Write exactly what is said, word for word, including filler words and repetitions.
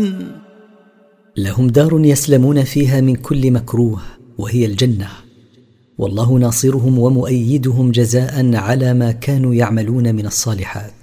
لهم دار يسلمون فيها من كل مكروه وهي الجنة، والله ناصرهم ومؤيدهم جزاء على ما كانوا يعملون من الصالحات.